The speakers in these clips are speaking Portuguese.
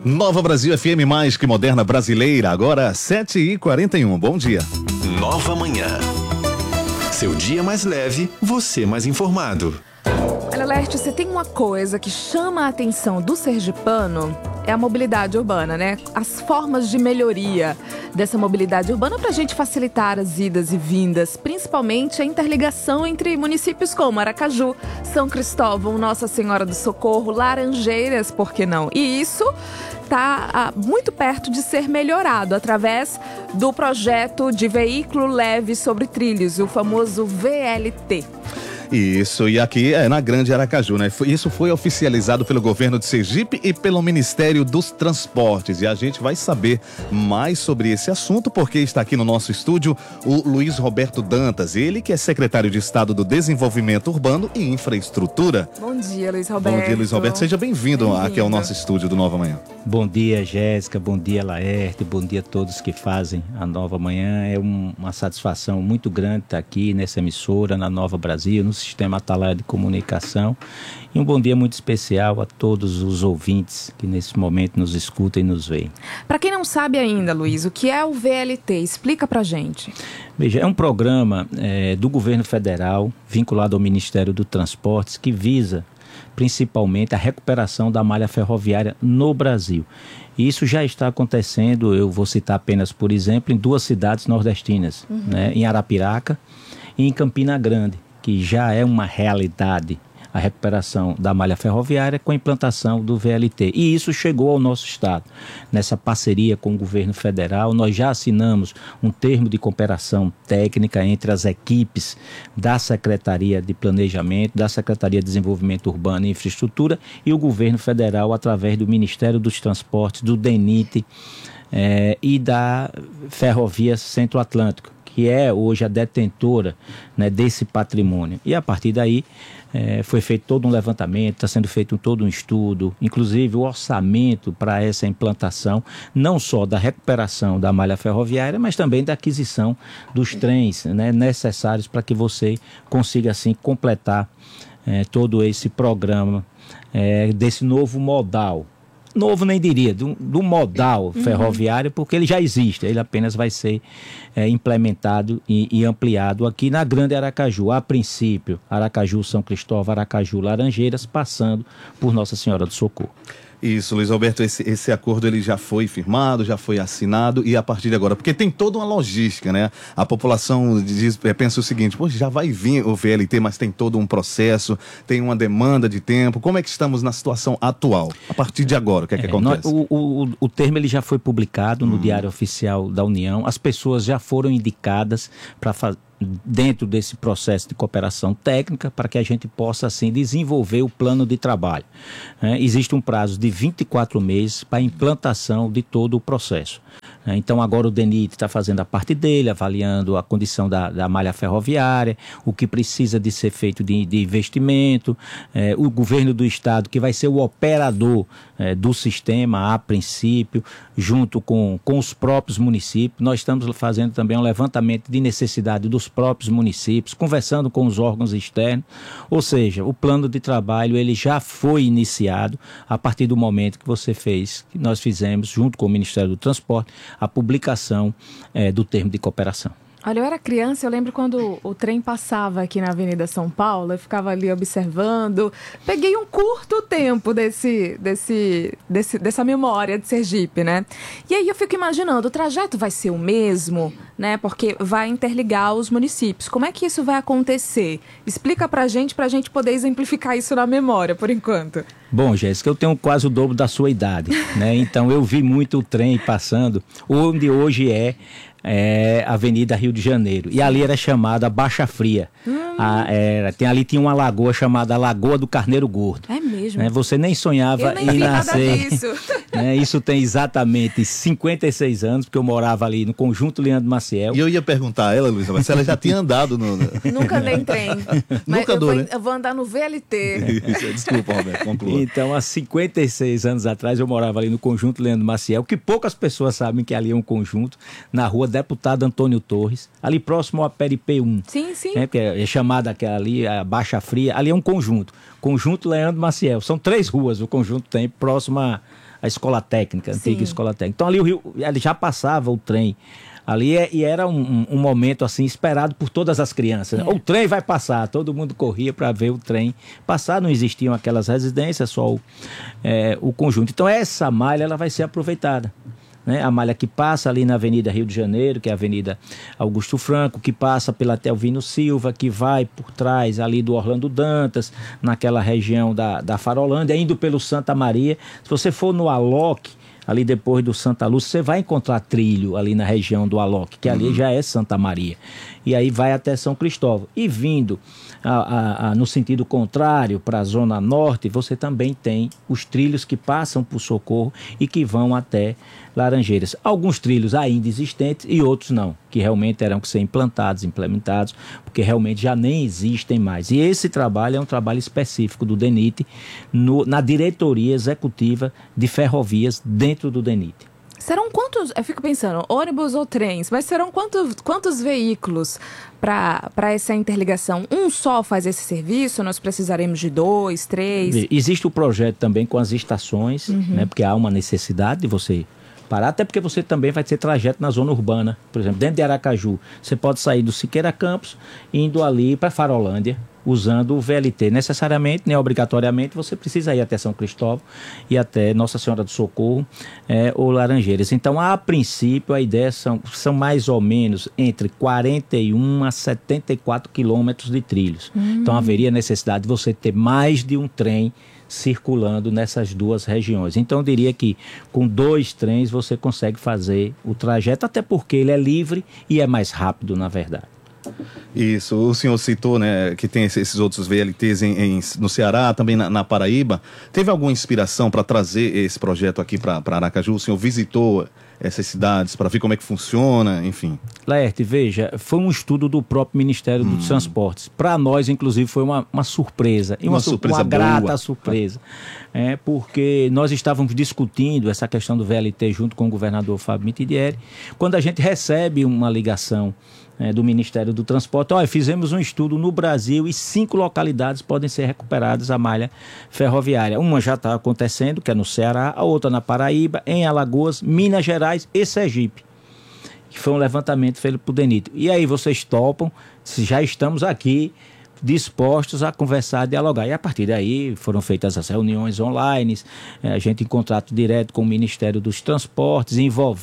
Nova Brasil FM, mais que moderna brasileira, agora 7h41. Bom dia. Nova Manhã. Seu dia mais leve, você mais informado. Olha, Lerte, você tem uma coisa que chama a atenção do sergipano, é a mobilidade urbana, né? As formas de melhoria dessa mobilidade urbana para a gente facilitar as idas e vindas, principalmente a interligação entre municípios como Aracaju, São Cristóvão, Nossa Senhora do Socorro, Laranjeiras, por que não? E isso está muito perto de ser melhorado através do projeto de veículo leve sobre trilhos, o famoso VLT. Isso, e aqui é na Grande Aracaju, né? Isso foi oficializado pelo governo de Sergipe e pelo Ministério dos Transportes. E a gente vai saber mais sobre esse assunto, porque está aqui no nosso estúdio o Luiz Roberto Dantas, ele que é secretário de Estado do Desenvolvimento Urbano e Infraestrutura. Bom dia, Luiz Roberto. Bom dia, Luiz Roberto. Seja bem-vindo aqui ao nosso estúdio do Nova Manhã. Bom dia, Jéssica. Bom dia, Laerte. Bom dia a todos que fazem a Nova Manhã. É uma satisfação muito grande estar aqui nessa emissora, na Nova Brasil, no Sistema Atalaia de Comunicação. E um bom dia muito especial a todos os ouvintes que nesse momento nos escutam e nos veem. Para quem não sabe ainda, Luiz, o que é o VLT? Explica pra gente. Veja, é um programa do governo federal vinculado ao Ministério do Transportes que visa principalmente a recuperação da malha ferroviária no Brasil. E isso já está acontecendo, eu vou citar apenas, por exemplo, em duas cidades nordestinas, né, em Arapiraca e em Campina Grande, que já é uma realidade a recuperação da malha ferroviária com a implantação do VLT. E isso chegou ao nosso estado. Nessa parceria com o governo federal, nós já assinamos um termo de cooperação técnica entre as equipes da Secretaria de Planejamento, da Secretaria de Desenvolvimento Urbano e Infraestrutura e o governo federal através do Ministério dos Transportes, do DENIT e da Ferrovia Centro-Atlântico, que é hoje a detentora, né, desse patrimônio. E a partir daí foi feito todo um levantamento, está sendo feito todo um estudo, inclusive o orçamento para essa implantação, não só da recuperação da malha ferroviária, mas também da aquisição dos trens, né, necessários para que você consiga assim completar todo esse programa desse novo modal. Novo nem diria, do modal ferroviário, porque ele já existe, ele apenas vai ser implementado e ampliado aqui na Grande Aracaju, a princípio, Aracaju, São Cristóvão, Aracaju, Laranjeiras, passando por Nossa Senhora do Socorro. Isso, Luiz Roberto, esse acordo ele já foi firmado, já foi assinado e a partir de agora, porque tem toda uma logística, né? A população pensa o seguinte, poxa, já vai vir o VLT, mas tem todo um processo, tem uma demanda de tempo. Como é que estamos na situação atual? A partir de agora, o que é que acontece? O termo ele já foi publicado no Diário Oficial da União, as pessoas já foram indicadas para dentro desse processo de cooperação técnica para que a gente possa assim desenvolver o plano de trabalho. Existe um prazo de 24 meses para a implantação de todo o processo. Então agora o DENIT está fazendo a parte dele, avaliando a condição da malha ferroviária, o que precisa de ser feito de investimento, o governo do estado que vai ser o operador do sistema a princípio, junto com os próprios municípios. Nós estamos fazendo também um levantamento de necessidade dos próprios municípios, conversando com os órgãos externos, ou seja, o plano de trabalho ele já foi iniciado a partir do momento que nós fizemos, junto com o Ministério do Transporte, a publicação do termo de cooperação. Olha, eu era criança, eu lembro quando o trem passava aqui na Avenida São Paulo, eu ficava ali observando, peguei um curto tempo dessa memória de Sergipe, né? E aí eu fico imaginando, o trajeto vai ser o mesmo, né? Porque vai interligar os municípios. Como é que isso vai acontecer? Explica pra gente poder exemplificar isso na memória, por enquanto. Bom, Jéssica, eu tenho quase o dobro da sua idade, né? Então eu vi muito o trem passando, onde hoje é Avenida Rio de Janeiro. E ali era chamada Baixa Fria. Ali tinha uma lagoa chamada Lagoa do Carneiro Gordo. É mesmo? Você nem sonhava em nascer. Isso tem exatamente 56 anos, porque eu morava ali no Conjunto Leandro Maciel. E eu ia perguntar a ela, Luísa, se ela já tinha andado no... Nunca andei em trem. Nunca andou, né? Eu vou andar no VLT. Desculpa, Roberto, conclua. Então, há 56 anos atrás, eu morava ali no Conjunto Leandro Maciel, que poucas pessoas sabem que ali é um conjunto, na rua Deputado Antônio Torres, ali próximo ao Peripê 1. Sim, sim. Que é chamada aquela ali, a Baixa Fria, ali é um conjunto. Conjunto Leandro Maciel. São 3 ruas o conjunto tem, próximo a a escola técnica, a antiga Sim. escola técnica. Então ali o rio, ele já passava o trem ali e era um momento assim esperado por todas as crianças. O trem vai passar, todo mundo corria para ver o trem passar, não existiam aquelas residências, só o conjunto. Então essa malha ela vai ser aproveitada. Né? A malha que passa ali na Avenida Rio de Janeiro, que é a Avenida Augusto Franco, que passa pela Telvino Silva, que vai por trás ali do Orlando Dantas, naquela região da Farolândia, indo pelo Santa Maria. Se você for no Aloque, ali depois do Santa Lúcia, você vai encontrar trilho ali na região do Aloque, que ali já é Santa Maria. E aí vai até São Cristóvão. E vindo no sentido contrário, para a Zona Norte, você também tem os trilhos que passam por Socorro e que vão até Laranjeiras. Alguns trilhos ainda existentes e outros não, que realmente terão que ser implementados, porque realmente já nem existem mais. E esse trabalho é um trabalho específico do DENIT, na diretoria executiva de ferrovias dentro do DENIT. Serão quantos, eu fico pensando, ônibus ou trens, mas serão quantos veículos para essa interligação? Um só faz esse serviço? Nós precisaremos de 2, 3? Existe o projeto também com as estações, né, porque há uma necessidade de você parar, até porque você também vai ter trajeto na zona urbana. Por exemplo, dentro de Aracaju, você pode sair do Siqueira Campos, indo ali para Farolândia, usando o VLT. Necessariamente, nem obrigatoriamente, você precisa ir até São Cristóvão e até Nossa Senhora do Socorro ou Laranjeiras. Então, a princípio, a ideia são mais ou menos entre 41 a 74 quilômetros de trilhos. Então, haveria necessidade de você ter mais de um trem circulando nessas duas regiões. Então, eu diria que com 2 trens você consegue fazer o trajeto, até porque ele é livre e é mais rápido, na verdade. Isso, o senhor citou, né, que tem esses outros VLTs no Ceará, também na Paraíba. Teve alguma inspiração para trazer esse projeto aqui para Aracaju? O senhor visitou essas cidades para ver como é que funciona, enfim? Laerte, veja, foi um estudo do próprio Ministério dos Transportes. Para nós, inclusive, foi uma surpresa. E uma surpresa grata boa. Surpresa. Porque nós estávamos discutindo essa questão do VLT junto com o governador Fábio Mitidieri, quando a gente recebe uma ligação do Ministério do Transporte. Olha, fizemos um estudo no Brasil e 5 localidades podem ser recuperadas a malha ferroviária. Uma já está acontecendo, que é no Ceará, a outra na Paraíba, em Alagoas, Minas Gerais e Sergipe, que foi um levantamento feito por DENIT. E aí vocês topam, se já estamos aqui dispostos a conversar, dialogar. E a partir daí foram feitas as reuniões online, a gente em contrato direto com o Ministério dos Transportes,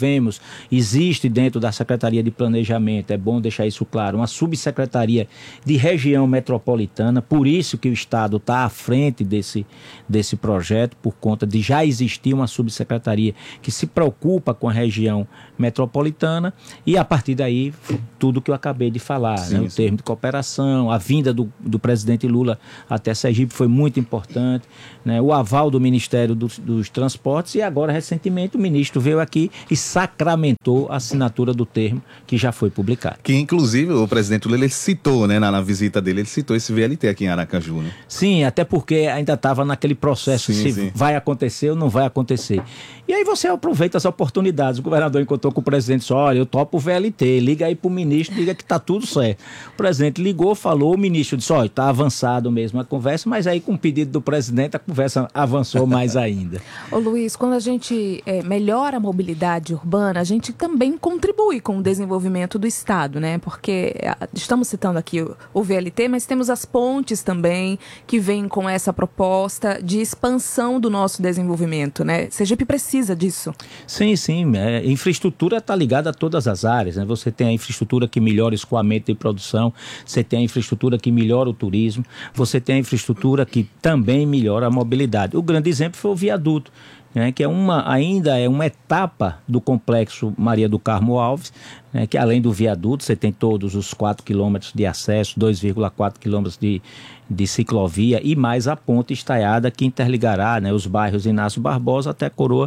existe dentro da Secretaria de Planejamento, é bom deixar isso claro, uma subsecretaria de região metropolitana, por isso que o Estado está à frente desse projeto, por conta de já existir uma subsecretaria que se preocupa com a região metropolitana, e a partir daí tudo que eu acabei de falar, sim, o termo de cooperação, a vinda do presidente Lula até Sergipe foi muito importante, né? O aval do Ministério dos Transportes, e agora recentemente o ministro veio aqui e sacramentou a assinatura do termo que já foi publicado. Que inclusive o presidente Lula ele citou, né, na visita dele, ele citou esse VLT aqui em Aracaju, né? Sim, até porque ainda estava naquele processo se vai acontecer ou não vai acontecer. E aí você aproveita as oportunidades. O governador encontrou com o presidente, disse, olha, eu topo o VLT, liga aí para o ministro, diga que está tudo certo. O presidente ligou, falou, o ministro disse, olha, está avançado mesmo a conversa, mas aí com o pedido do presidente a conversa avançou mais ainda. Ô Luiz, quando a gente melhora a mobilidade urbana, a gente também contribui com o desenvolvimento do Estado, né? Porque estamos citando aqui o VLT, mas temos as pontes também que vêm com essa proposta de expansão do nosso desenvolvimento, né? Sergipe precisa disso. Sim, sim. Infraestrutura está ligada a todas as áreas, né? Você tem a infraestrutura que melhora o escoamento de produção, você tem a infraestrutura que melhora o turismo, você tem a infraestrutura que também melhora a mobilidade. O grande exemplo foi o viaduto, né, que ainda é uma etapa do complexo Maria do Carmo Alves, né, que além do viaduto você tem todos os 4 quilômetros de acesso, 2,4 quilômetros de ciclovia e mais a ponte estaiada que interligará, né, os bairros Inácio Barbosa até a Coroa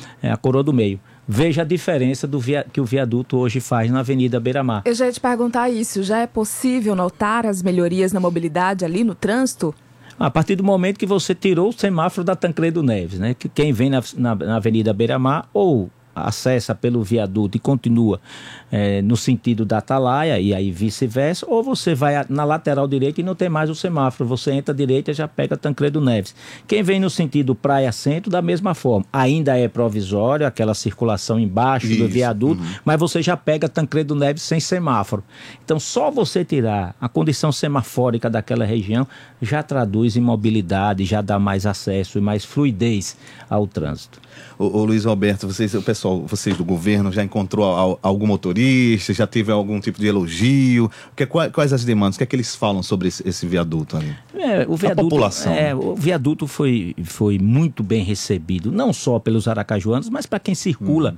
do Meio. Veja a diferença que o viaduto hoje faz na Avenida Beira-Mar. Eu já ia te perguntar isso, já é possível notar as melhorias na mobilidade ali no trânsito? A partir do momento que você tirou o semáforo da Tancredo Neves, né? Que quem vem na Avenida Beira-Mar ou acessa pelo viaduto e continua no sentido da Atalaia, e aí vice-versa, ou você vai na lateral direita e não tem mais o semáforo, você entra à direita e já pega Tancredo Neves. Quem vem no sentido praia-centro, da mesma forma, ainda é provisório, aquela circulação embaixo do viaduto, mas você já pega Tancredo Neves sem semáforo. Então, só você tirar a condição semafórica daquela região já traduz em mobilidade, já dá mais acesso e mais fluidez ao trânsito. Ô Luiz Roberto, vocês do governo já encontrou algum motorista, já teve algum tipo de elogio? Quais as demandas? O que é que eles falam sobre esse viaduto ali? A população. O viaduto foi muito bem recebido, não só pelos aracajuanos, mas para quem circula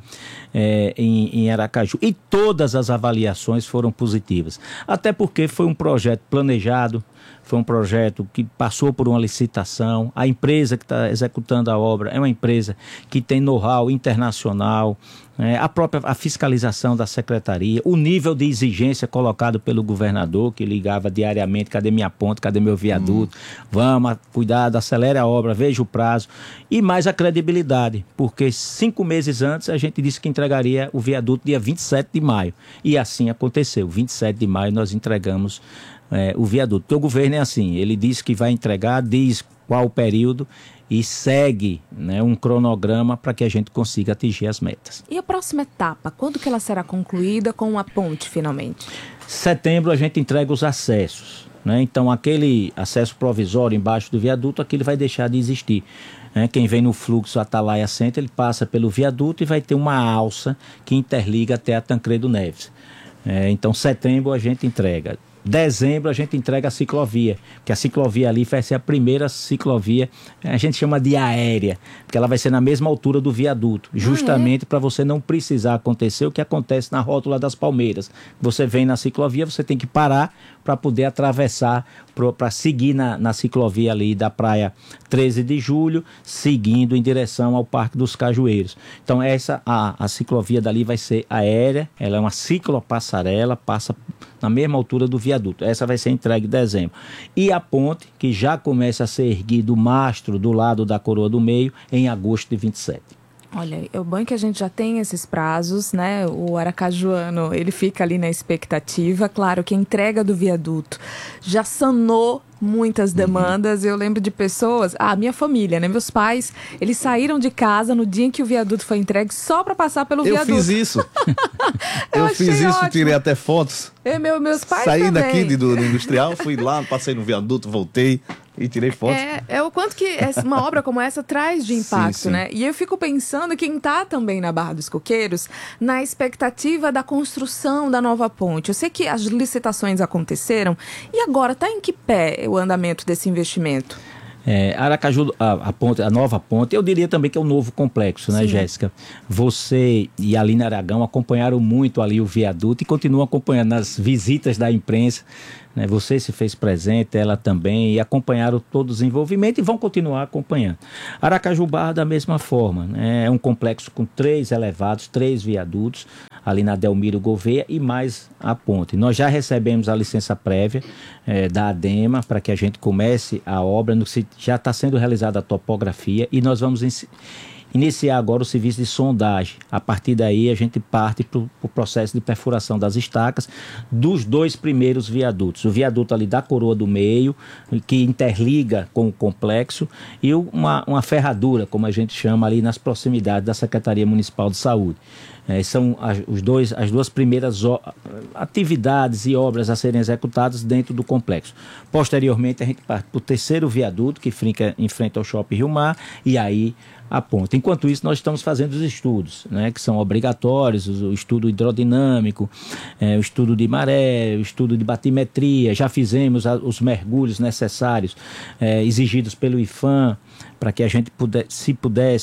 em Aracaju. E todas as avaliações foram positivas. Até porque foi um projeto planejado, foi um projeto que passou por uma licitação. A empresa que está executando a obra é uma empresa que tem know-how internacional, a fiscalização da secretaria, o nível de exigência colocado pelo governador, que ligava diariamente: cadê minha ponte, cadê meu viaduto, vamos, cuidado, acelere a obra, veja o prazo, e mais a credibilidade, porque 5 meses antes a gente disse que entregaria o viaduto dia 27 de maio, e assim aconteceu. 27 de maio nós entregamos o viaduto. Porque o governo é assim, ele diz que vai entregar, diz qual o período e segue um cronograma para que a gente consiga atingir as metas. E a próxima etapa, quando que ela será concluída com a ponte finalmente? Setembro a gente entrega os acessos, então aquele acesso provisório embaixo do viaduto, aquele vai deixar de existir. Quem vem no fluxo Atalaia Centro, ele passa pelo viaduto e vai ter uma alça que interliga até a Tancredo Neves. Então setembro a gente entrega. Dezembro a gente entrega a ciclovia, porque a ciclovia ali vai ser a primeira ciclovia, a gente chama de aérea, porque ela vai ser na mesma altura do viaduto, justamente para você não precisar acontecer o que acontece na rótula das Palmeiras. Você vem na ciclovia, você tem que parar para poder atravessar, para seguir na ciclovia ali da praia 13 de julho, seguindo em direção ao Parque dos Cajueiros. Então a ciclovia dali vai ser aérea, ela é uma ciclopassarela, passa na mesma altura do viaduto. Essa vai ser entregue em dezembro. E a ponte, que já começa a ser erguido o mastro do lado da Coroa do Meio, em agosto de 27. Olha, é bom que a gente já tem esses prazos, O aracajuano, ele fica ali na expectativa. Claro que a entrega do viaduto já sanou muitas demandas. Eu lembro de pessoas, minha família, meus pais, eles saíram de casa no dia em que o viaduto foi entregue só para passar pelo viaduto. Eu fiz isso. eu fiz isso, ótimo. Tirei até fotos. Meus pais saí também. Daqui do industrial, fui lá, passei no viaduto, voltei e tirei fotos. É o quanto que uma obra como essa traz de impacto, sim. E eu fico pensando quem está também na Barra dos Coqueiros, na expectativa da construção da nova ponte. Eu sei que as licitações aconteceram e agora está em que pé o andamento desse investimento? Aracaju, a nova ponte, eu diria também que é um novo complexo, Jéssica? Você e a Aline Aragão acompanharam muito ali o viaduto e continuam acompanhando nas visitas da imprensa. Você se fez presente, ela também, e acompanharam todo o desenvolvimento e vão continuar acompanhando. Aracaju Barra da mesma forma, é um complexo com 3 elevados, 3 viadutos, ali na Delmiro Gouveia e mais a ponte. Nós já recebemos a licença prévia da ADEMA para que a gente comece a obra, já está sendo realizada a topografia e nós vamos iniciar agora o serviço de sondagem. A partir daí a gente parte para o processo de perfuração das estacas dos 2 primeiros viadutos. O viaduto ali da Coroa do Meio, que interliga com o complexo, e uma ferradura, como a gente chama ali nas proximidades da Secretaria Municipal de Saúde. São as 2 primeiras atividades e obras a serem executadas dentro do complexo. Posteriormente a gente parte para o 3º viaduto, que fica em frente ao Shopping Rio Mar, e aí a ponte. Enquanto isso, nós estamos fazendo os estudos, que são obrigatórios, o estudo hidrodinâmico, o estudo de maré, o estudo de batimetria. Já fizemos os mergulhos necessários exigidos pelo IFAM, para que a gente se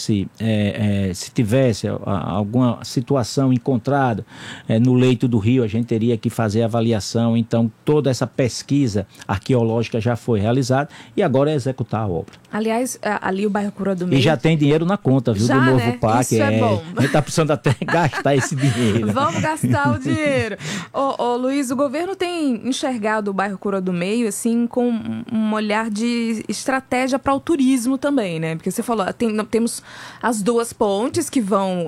tivesse alguma situação encontrada no leito do rio, a gente teria que fazer avaliação. Então, toda essa pesquisa arqueológica já foi realizada e agora é executar a obra. Aliás, ali o bairro Coroa do Meio... E já tem dinheiro dinheiro na conta, viu? Já, do novo né? PAC. Isso é bom. A gente tá precisando até gastar esse dinheiro. Vamos gastar o dinheiro. Ô, Luiz, o governo tem enxergado o bairro Coroa do Meio, assim, com um olhar de estratégia para o turismo também, né? Porque você falou, temos as duas pontes que vão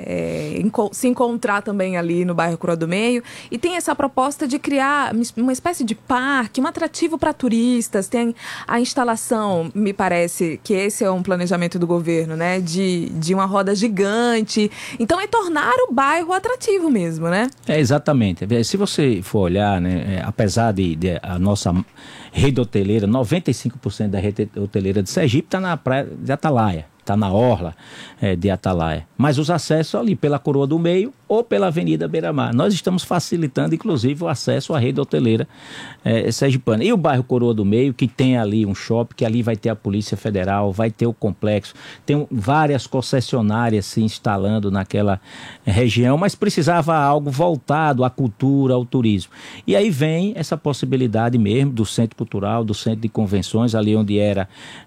se encontrar também ali no bairro Coroa do Meio, e tem essa proposta de criar uma espécie de parque, um atrativo para turistas, tem a instalação, me parece que esse é um planejamento do governo, né? De uma roda gigante. Então é tornar o bairro atrativo mesmo, né? Exatamente. Se você for olhar, né, apesar de a nossa rede hoteleira, 95% da rede hoteleira de Sergipe está na praia de Atalaia, está na orla de Atalaia. Mas os acessos ali pela Coroa do Meio ou pela Avenida Beira-Mar. Nós estamos facilitando, inclusive, o acesso à rede hoteleira sergipana. E o bairro Coroa do Meio, que tem ali um shopping, que ali vai ter a Polícia Federal, vai ter o complexo, tem várias concessionárias se instalando naquela região, mas precisava algo voltado à cultura, ao turismo. E aí vem essa possibilidade mesmo do Centro Cultural, do Centro de Convenções, ali onde era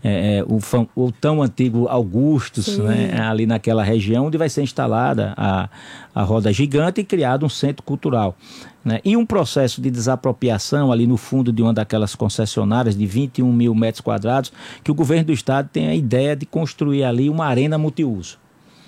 o tão antigo Augustus, né, ali naquela região, onde vai ser instalada a roda gigante e criado um centro cultural, né? E um processo de desapropriação ali no fundo de uma daquelas concessionárias de 21 mil metros quadrados, que o governo do estado tem a ideia de construir ali uma arena multiuso.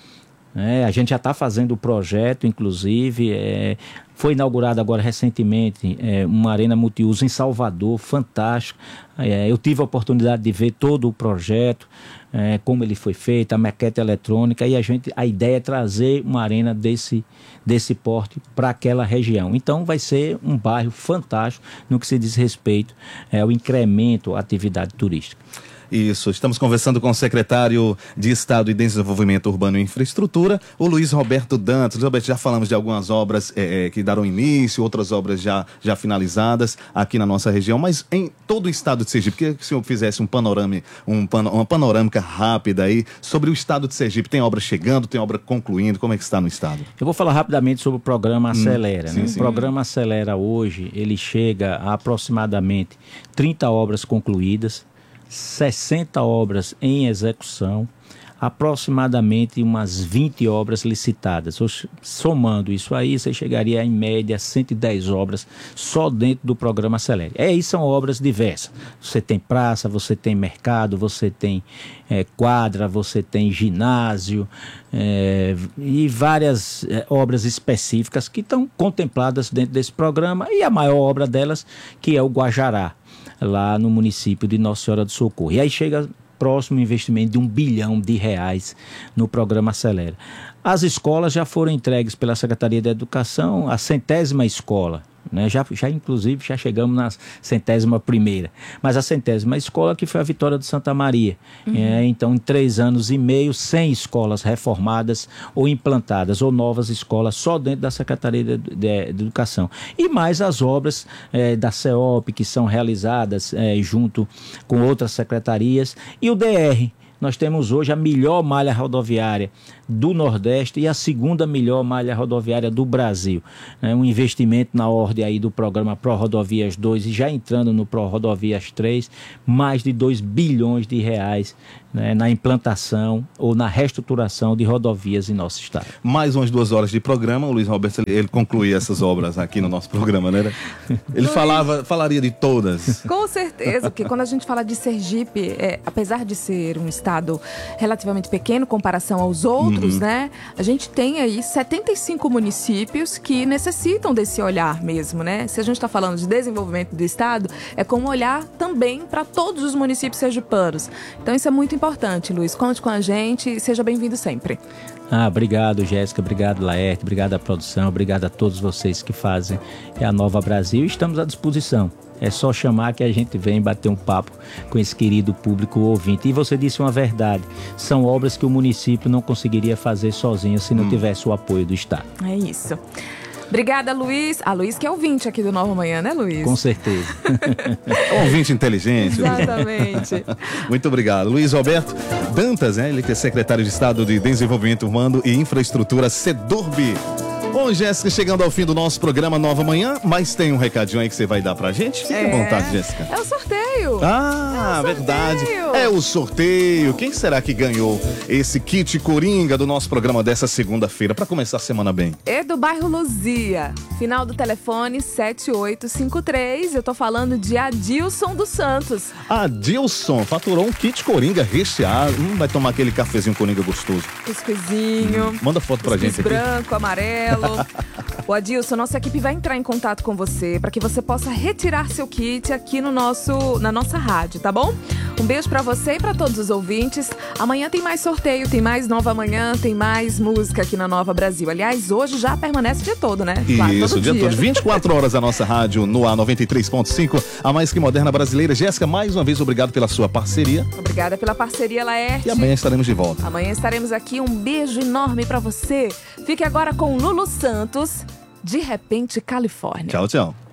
A gente já está fazendo o projeto, inclusive, foi inaugurada agora recentemente uma arena multiuso em Salvador, fantástico. Eu tive a oportunidade de ver todo o projeto, como ele foi feito, a maquete eletrônica, e a ideia é trazer uma arena desse porte para aquela região. Então vai ser um bairro fantástico no que se diz respeito ao incremento à atividade turística. Isso, estamos conversando com o secretário de Estado de Desenvolvimento Urbano e Infraestrutura, o Luiz Roberto Dantas. Luiz Roberto, já falamos de algumas obras que deram início, outras obras já finalizadas aqui na nossa região, mas em todo o estado de Sergipe, queria que o senhor fizesse uma panorâmica rápida aí sobre o estado de Sergipe. Tem obra chegando, tem obra concluindo, como é que está no estado? Eu vou falar rapidamente sobre o programa Acelera. Sim, né? sim. O programa Acelera hoje, ele chega a aproximadamente 30 obras concluídas, 60 obras em execução, aproximadamente umas 20 obras licitadas. Somando isso aí, você chegaria em média a 110 obras só dentro do programa Acelera. E são obras diversas. Você tem praça, você tem mercado, você tem quadra, você tem ginásio e várias obras específicas que estão contempladas dentro desse programa, e a maior obra delas, que é o Guajará, lá no município de Nossa Senhora do Socorro. E aí chega próximo investimento de R$1 bilhão no programa Acelera. As escolas já foram entregues pela Secretaria da Educação, a 100ª escola, né? Inclusive já chegamos na 101ª, mas a 100ª escola, que foi a Vitória do Santa Maria. Então, em 3 anos e meio, 100 escolas reformadas ou implantadas, ou novas escolas só dentro da Secretaria de Educação. E mais as obras da CEOP, que são realizadas junto com outras secretarias, e o DR. Nós temos hoje a melhor malha rodoviária do Nordeste e a segunda melhor malha rodoviária do Brasil. Um investimento na ordem aí do programa ProRodovias 2 e já entrando no ProRodovias 3, mais de R$2 bilhões, né, na implantação ou na reestruturação de rodovias em nosso estado. Mais umas 2 horas de programa, o Luiz Roberto, ele concluía essas obras aqui no nosso programa, né? Ele falaria de todas. Com certeza, porque quando a gente fala de Sergipe, apesar de ser um estado relativamente pequeno em comparação aos outros, né? A gente tem aí 75 municípios que necessitam desse olhar mesmo, né? Se a gente está falando de desenvolvimento do estado, é como olhar também para todos os municípios sergipanos. Então isso é muito importante, Luiz. Conte com a gente e seja bem-vindo sempre. Obrigado, Jéssica, obrigado, Laerte, obrigado à produção, obrigado a todos vocês que fazem a Nova Brasil. Estamos à disposição. É só chamar que a gente vem bater um papo com esse querido público ouvinte. E você disse uma verdade, são obras que o município não conseguiria fazer sozinho se não tivesse o apoio do Estado. É isso. Obrigada, Luiz. A Luiz que é ouvinte aqui do Nova Manhã, né, Luiz? Com certeza. Um ouvinte inteligente. Exatamente. Muito obrigado. Luiz Roberto Dantas, né? Ele que é secretário de Estado de Desenvolvimento Urbano e Infraestrutura, SEDURB. Bom, Jéssica, chegando ao fim do nosso programa Nova Manhã, mas tem um recadinho aí que você vai dar pra gente? Fique à vontade, Jéssica. É o sorteio. sorteio. Ah, verdade. É o sorteio. Quem será que ganhou esse kit Coringa do nosso programa dessa segunda-feira, para começar a semana bem? É do bairro Luzia. Final do telefone 7853. Eu tô falando de Adilson dos Santos. Adilson faturou um kit Coringa recheado. Vai tomar aquele cafezinho Coringa gostoso. Cuscuzinho. Manda foto pra gente aqui. Branco, amarelo. O Adilson, nossa equipe vai entrar em contato com você para que você possa retirar seu kit aqui na nossa rádio, tá bom? Um beijo pra você e pra todos os ouvintes. Amanhã tem mais sorteio, tem mais Nova Manhã, tem mais música aqui na Nova Brasil. Aliás, hoje já permanece o dia todo, né? Claro, isso, todo o dia todo. 24 horas a nossa rádio no ar 93.5, a mais que moderna brasileira. Jéssica, mais uma vez, obrigado pela sua parceria. Obrigada pela parceria, Laerte. E amanhã estaremos de volta. Amanhã estaremos aqui. Um beijo enorme pra você. Fique agora com Lulu Santos, De Repente, Califórnia. Tchau, tchau.